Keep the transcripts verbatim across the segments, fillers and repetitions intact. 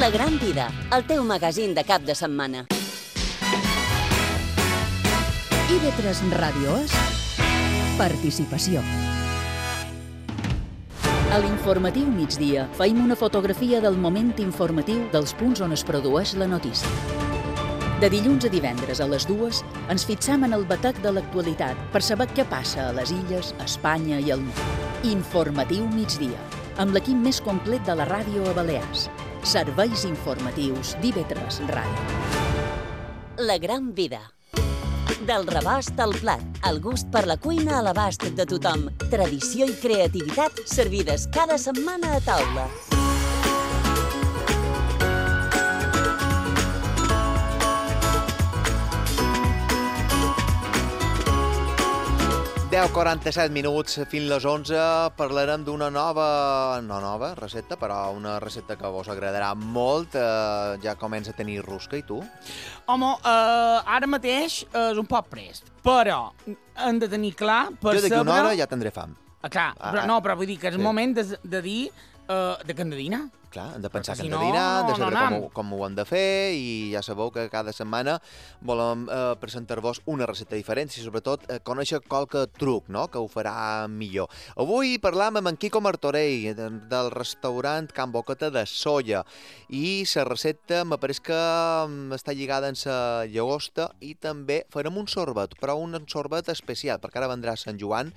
La Gran Vida, el teu magazín de cap de setmana. I ve tres Ràdio és participació. A l'informatiu migdia faim una fotografia del moment informatiu dels punts on es produeix la notícia. De dilluns a divendres a les dues ens fixam en el batec de l'actualitat per saber què passa a les illes, a Espanya i al món. Informatiu migdia, amb l'equip més complet de la ràdio a Balears. Serveis informatius d'I V tres Ràdio. La Gran Vida. Del rebost al plat, el gust per la cuina a l'abast de tothom. Tradició i creativitat servides cada setmana a taula. deu quaranta-set minuts, fins les onze, parlarem d'una nova, no nova recepta, però una recepta que vos agradarà molt. Eh, ja comença a tenir rusca, i tu? Home, uh, ara mateix és un poc prest, però hem de tenir clar per jo d'aquí saber... una hora ja tindré fam. Ah, clar, ah, però, no, però vull dir que és sí. el moment de, de dir uh, de que hem de dinar. Clar, hem de pensar Perquè que si hem de no, dinar, de no saber anem. com, ho- com ho hem de fer, i ja sabeu que cada setmana volem eh, presentar-vos una recepta diferent i sobretot eh, conèixer qualque truc, no?, que ho farà millor. Avui parlam amb en Quico Martorell, de, del restaurant Can Boqueta de Sóller, i la recepta me pareix que mm, està lligada amb la llagosta, i també farem un sorbet, però un sorbet especial, perquè ara vendrà Sant Joan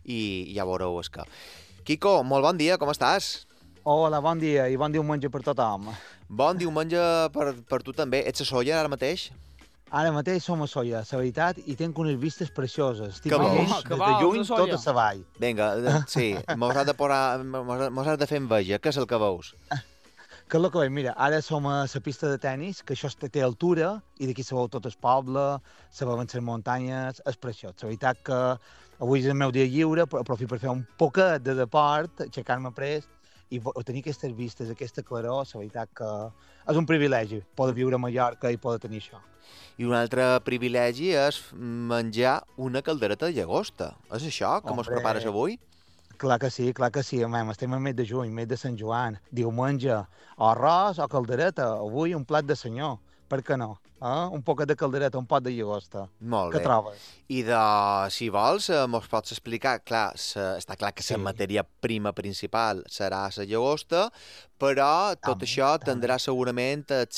i ja veureu és que. Quico, molt bon dia, com estàs? Hola, bon dia i bon diumenge per tothom. Bon diumenge per, per tu també. Ets a Sóller ara mateix? Ara mateix som a Sóller, la veritat, i tenc unes vistes precioses. Estic Que bo. veient Que des bo, de lluny a Sóller. tota la vall. Vinga, eh, sí, mos has de, posar, mos, mos has de fer enveja. Què és el que veus? Que és el que veig? Mira, ara som a la pista de tennis, que això té altura, i d'aquí se veu tot el poble, se veuen les muntanyes, és preciós. La veritat que avui és el meu dia lliure, però aprofito per fer un poquet de deport, aixecar-me prest, i vo- tenir aquestes vistes, aquesta claror, la veritat que és un privilegi poder viure a Mallorca i poder tenir això. I un altre privilegi és menjar una caldereta de llagosta. És això que mos Hombre. prepares avui? Clar que sí, clar que sí, home, estem al mes de juny, mes de Sant Joan, diumenge, o arròs o caldereta, avui un plat de senyor, per què no? Eh? Un poquet de caldereta, un pot de llagosta. Molt Què bé. trobes? I de, si vols, eh, mos pots explicar, clar, sa, està clar que la Sí. matèria prima principal serà la llagosta, però tot També, això també. tindrà segurament el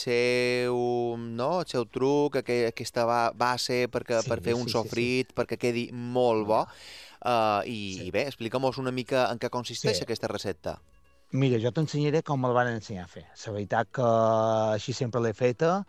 seu, no, el seu truc, aqu aquesta ba- base perquè, Sí, per fer un sí, sí, sí. sofrit, perquè quedi molt bo. Uh, i, Sí. I bé, explica'm-nos una mica en què consisteix Sí. aquesta recepta. Mira, jo t'ensenyaré com me'l van ensenyar a fer. La veritat que així sempre l'he feta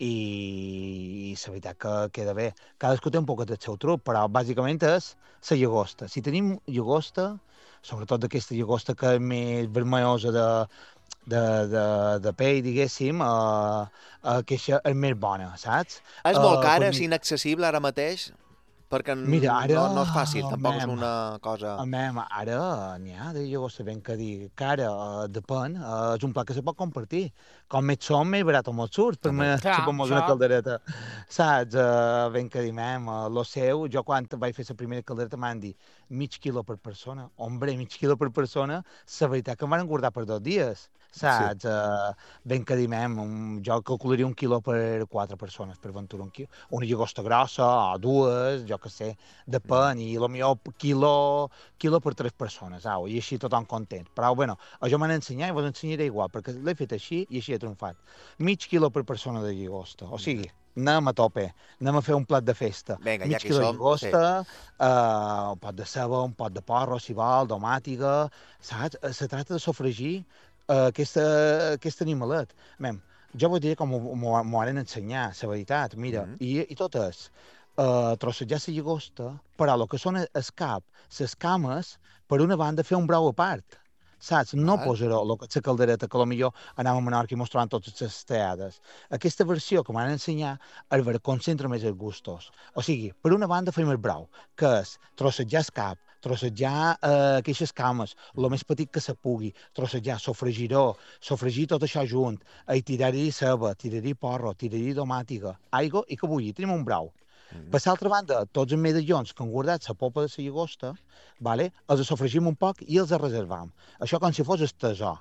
i, i la veritat que queda bé. Cadascú té un poquet del seu truc, però bàsicament és la llagosta. Si tenim llagosta, sobretot d'aquesta llagosta que és més vermellosa de, de, de, de pell, diguéssim, uh, uh, que això és més bona, saps? És molt Eh, cara, quan és mi- inaccessible ara mateix? Perquè n- Mira, ara, no, no és fàcil, tampoc és mem, una cosa... A mem, ara n'hi ha de llagosta ben que dir cara, uh, depèn, uh, és un plat que se pot compartir. Com més som, més barat o molt surt, per Home. me Clar, xupar-mos això. una caldereta. Saps? Uh, ben que dir, mem, uh, lo seu, jo quan vaig fer la primera caldereta m'han dit mig quilo per persona. Hombre, mig quilo per persona, la veritat que em van engordar per dos dies. Saps? Sí. Uh, ben que dir, mem, un, jo calcularia un quilo per quatre persones, per aventura un quilo. Una llagosta grossa, o dues, jo que sé, depèn, i potser quilo, quilo per tres persones, au, i així tothom content. Però, bueno, jo m'han ensenyat i vos ensenyaré igual, perquè l'he fet així i així he triomfat. Mig quilo per persona de llagosta, o sigui, anem a tope, anem a fer un plat de festa. Vinga, Mig ja que hi quilo de som, llagosta, uh, un pot de ceba, un pot de porro, si vol, domàtiga, saps? Eh, Se tracta de sofregir uh, aquesta, aquest animalet. Mem, jo vull dir com m'ho- m'ho m'ho han ensenyar, la veritat, mira, Mhm. i, i tot és uh, trossejar la llagosta, però el que són el cap, les cames, per una banda fer un brou a part, saps? No Val. posar lo que la caldereta, que potser anàvem a Menorca i mostrant totes les teades. Aquesta versió que m'han ensenyat és ver concentra més els gustos. O sigui, per una banda fem el brou, que és trossejar el cap, trossejar eh, aquestes cames, el més petit que se pugui, trossejar, sofregir-ho, sofregir tot això junt, i tirar-hi ceba, tirar-hi porro, tirar-hi domàtiga, aigua i que bulli. Tenim un brou. Mm. Per l'altra banda, tots els medallons que han guardat la polpa de la llagosta, vale? Els sofregim un poc i els reservam. Això com si fos el tesor.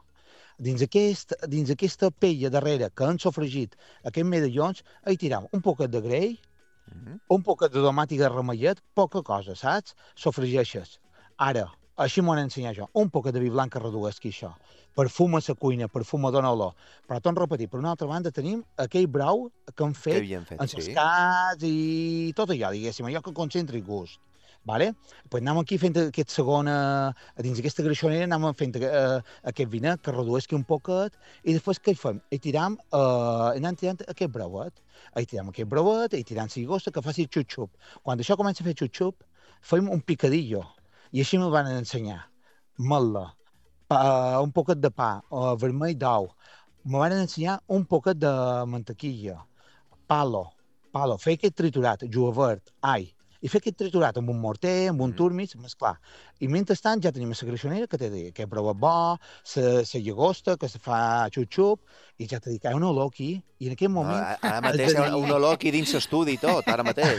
Dins, aquest, dins aquesta pella darrere que han sofregit aquests medallons, hi tiram un poquet de greix, Mhm. un poquet de tomàtica de ramellet, poca cosa, saps? Sofregeixes. Ara, així m'ho han ensenyat jo, un poquet de vi blanc que reduesqui això. Perfuma la cuina, perfuma dona olor. Però torno a repetir, per una altra banda tenim aquell brau que han Què fet havien fet, en sí. els cats i tot allò, diguéssim, allò que concentri gust. Vale? Pues anem aquí fent aquest segon, eh, dins d'aquesta greixonera anem fent eh, aquest vinet que reduesqui un poquet i després què hi fem? Hi tiram, eh, anem tirant aquest brauet. Hi tiram aquest brauet, hi tiram la llagosta que faci xup-xup. Quan això comença a fer xup-xup, fem un picadillo. I així me'l van ensenyar. Mel·la, pa, un poquet de pa, eh, vermell d'ou. Me van ensenyar un poquet de mantequilla, palo, palo, fer aquest triturat, julivert, all, i fer aquest triturat amb un morter, amb un turmis, mesclar. I mentrestant ja tenim la greixonera que té aquest brauet bo, la llagosta que se fa xup-xup, i ja t'he dit que hi ha un olor aquí, i en aquest No, moment... ara mateix hi ha un olor aquí dins l'estudi i tot, ara mateix.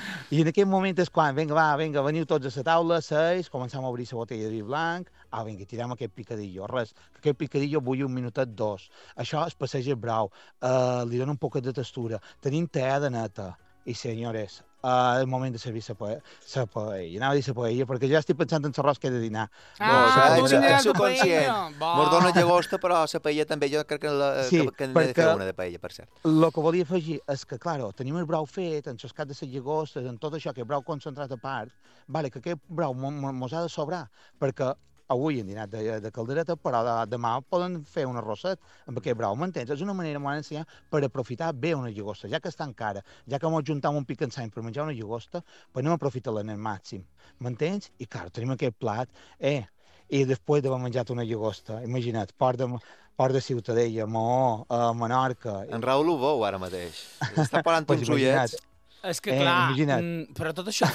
I en aquest moment és quan, vinga, va, vinga, veniu tots a la taula, seis, començam a obrir la botella de vi blanc, ah, vinga, tirem aquest picadillo, res, que aquest picadillo bulli un minutet, dos. Això es passeja el brau, eh, li dona un poquet de textura. Tenim tea de nata, i senyores, uh, el moment de servir la paella, la paella, anava a dir la paella, perquè ja estic pensant en l'arròs que he de dinar. Ah, tu tu ets aniràs a subconscient. paella. Bo. Mos dona llagosta, però la paella també, jo crec que, la, Sí, que, que n'he de fer perquè- una de paella, per cert. El que volia afegir és que, clar, tenim el brau fet, en les de les llagostes, en tot això, que el brau concentrat a part, vale, que aquest brau mo- mo- mos ha de sobrar, perquè avui hem dinat de, de caldereta, però de, demà poden fer un arrosset amb aquest brau, m'entens? És una manera, m'ho han ensenyat, per aprofitar bé una llagosta, ja que està encara, ja que mos juntem un pic ensany per menjar una llagosta, pues anem a aprofitar-la al màxim, m'entens? I, clar, tenim aquest plat, eh, i després d'haver menjat una llagosta, imagina't, port de, port de Ciutadella, Maó, a Menorca... En Raül ho veu ara mateix. Està parant Pues uns imagina't. ullets. És que, Eh, clar, imagina't. mm, però tot això...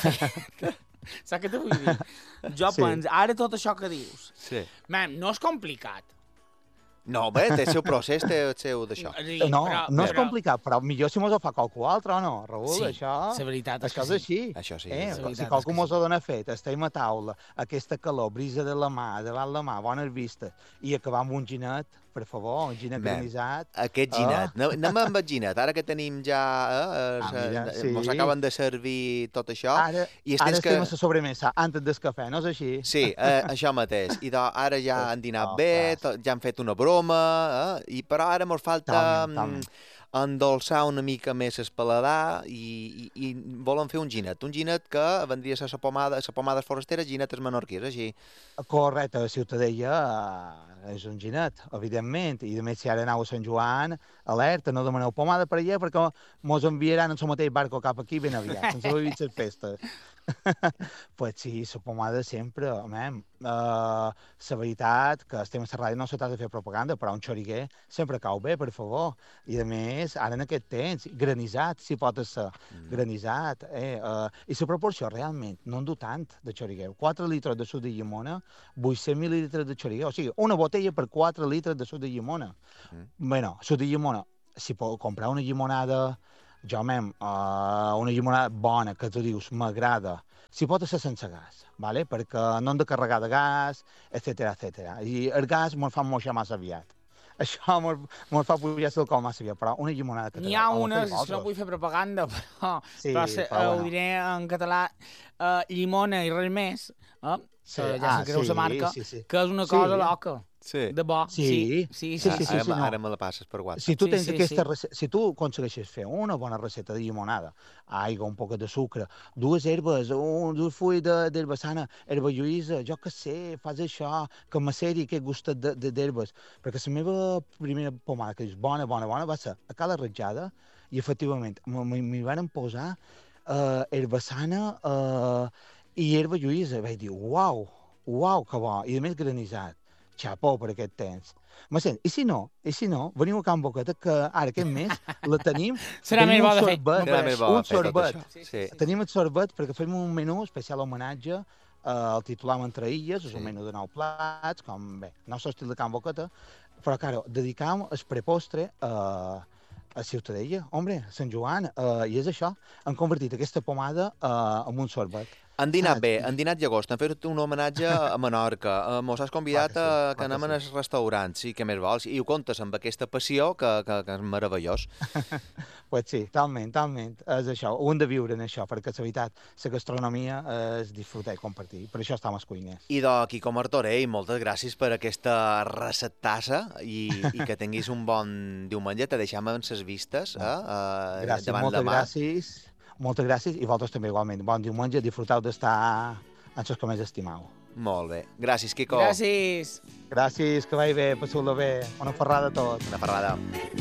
Saps què t'ho vull dir? Jo Sí. penso, ara tot això que dius, Sí. man, no és complicat. No, bé, té el seu procés, té el seu d'això. És a dir, No, però- no és però- complicat, però millor si mos ho fa qualcú altre o no, Raül, Sí, això... la veritat és això que és sí. així. Això sí, Eh? la Si veritat qualcú és que mos sí. ho dona fet, estem a taula, aquesta calor, brisa de la mà, davant la mà, bones vistes, i acabar amb un ginet, per favor, un ginet Man, granissat. Aquest ginet. Ah. Anem amb el ginet. Ara que tenim ja... Eh, Ah, mira, eh, sí. Mos acaben de servir tot això. Ara, I ara estem estem que... a la sobremesa, antes del cafè, no és així? Sí, eh, això mateix. I doncs, ara ja han dinat bé, to, ja han fet una broma, eh? I, però ara mos falta Talment, talment. mm, endolçar una mica més el paladar i, i, i volen fer un ginet. Un ginet que vendria a ser la pomada, la pomada forastera, ginet és menorquí, és així. Correcte, a Ciutadella eh, és un ginet, evidentment, i a més si ara aneu a Sant Joan, alerta, no demaneu pomada per allà perquè mos enviaran en el mateix barco cap aquí ben aviat, sense haver vist les festes. Pues sí, la pomada sempre, mem. Uh, la veritat que estem a la ràdio no se t'ha de fer propaganda, però un xoriguer sempre cau bé, per favor. I a més, ara en aquest temps, granissat, si pot ser, mm. granissat. Eh? Uh, I la proporció realment no en du tant de xoriguer. quatre litres de suc de llimona, vuit-cents mil·lilitres de xoriguer. O sigui, una botella per quatre litres de suc de llimona. Mm. Bueno, suc de llimona, si pot comprar una llimonada... Jo, mem, uh, una llimonada bona, que tu dius, m'agrada, si pot ser sense gas, ¿vale? Perquè no hem de carregar de gas, etcètera, etcètera. I el gas me'l fa moixar massa aviat. Això me'l fa pujar el col massa aviat, però una llimonada que N'hi ha una, no vull fer propaganda, però, sí, però, se, però eh, bueno. ho diré en català, uh, llimona i res més, eh? Sí, que ja ah, sé que sí, la marca, sí, sí. que és una Sí. cosa loca, Sí. de bo. Sí. sí, sí. Sí, Ah, sí, sí, ara, sí, no. ara me la passes per WhatsApp. Si tu, Sí, tens sí, aquesta sí. rece- si tu aconsegueixes fer una bona recepta de llimonada, aigua, un poc de sucre, dues herbes, un, dues fulles de- d'herba sana, herba lluïsa, jo què sé, fas això, que m'asseri aquest gustet de- de- d'herbes. Perquè la meva primera pomada, que és bona, bona, bona, va ser a Cala Ratjada, i efectivament m'hi van posar eh, herba sana eh, i herba lluïsa. Vaig dir, uau, uau, que bo, i a més granissat. Xapó per aquest temps. Me sent, i si no, i si no, veniu a Can Boqueta, que ara aquest mes la tenim, Serà tenim més bo un de fer. sorbet, Serà més bo un fer tot sorbet. això. Sí, sí. Tenim el sorbet perquè fem un menú especial homenatge eh, al titular Entre Illes, és Sí. un menú de nou plats, com bé, no és l'estil de Can Boqueta, però, claro, dedicam el prepostre a, a Ciutadella, hombre, a Sant Joan, eh, i és això, han convertit aquesta pomada eh, en un sorbet. Han dinat Saps? bé, han dinat llagost, han fet un homenatge a Menorca, eh, mos has convidat Clar que sí, a clar que que anem sí. als restaurants, sí, què més vols? I ho contes amb aquesta passió que, que, que és meravellós. Pues sí, talment, talment. És això, ho hem de viure en això, perquè la veritat, la gastronomia és disfrutar i compartir. Per això estem als cuiners. I de Quico Martorell, moltes gràcies per aquesta receptassa i, i que tinguis un bon diumenge. Te deixem amb ses vistes eh, eh, Gràcies, davant moltes la mà. gràcies. Moltes gràcies i vosaltres també igualment. Bon diumenge, disfruteu d'estar en els que més estimeu. Molt bé. Gràcies, Quico. Gràcies. Gràcies, que vagi bé, passeu-la bé. Una ferrada a tots. Una ferrada.